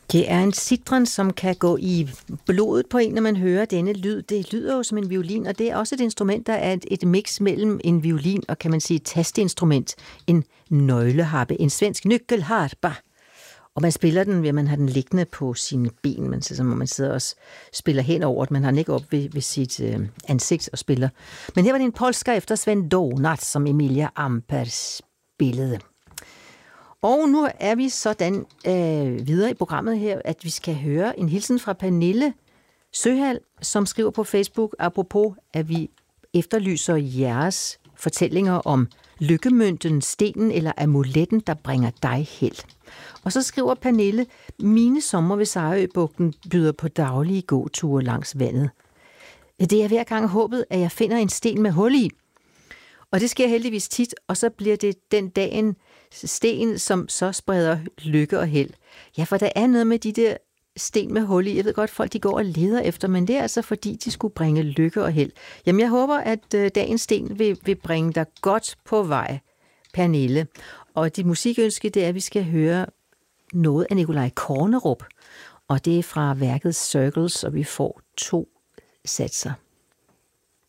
Det er en citron, som kan gå i blodet på en, når man hører denne lyd. Det lyder jo som en violin, og det er også et instrument, der er et mix mellem en violin og, kan man sige, et tasteinstrument. En nøgleharpe, en svensk nyckelharpa. Og man spiller den ved, at man har den liggende på sine ben, men så må man sidder og spiller hen over det. Man har den ikke op ved sit ansigt og spiller. Men her var det en polska efter Sven Donat, som Emilia Amper spillede. Og nu er vi sådan videre i programmet her, at vi skal høre en hilsen fra Pernille Søhal, som skriver på Facebook, apropos at vi efterlyser jeres fortællinger om lykkemønten, stenen eller amuletten, der bringer dig held. Og så skriver Pernille, mine sommer ved Sejerøbugten byder på daglige gåture langs vandet. Det er hver gang håbet, at jeg finder en sten med hul i. Og det sker heldigvis tit, og så bliver det den dagen sten, som så spreder lykke og held. Ja, for der er noget med de der sten med hul i. Jeg ved godt, folk de går og leder efter, men det er altså fordi, de skulle bringe lykke og held. Jamen, jeg håber, at dagens sten vil bringe dig godt på vej, Pernille. Og dit musikønske, det er, at vi skal høre noget af Nikolaj Kornerup. Og det er fra værket Circles, og vi får 2 satser.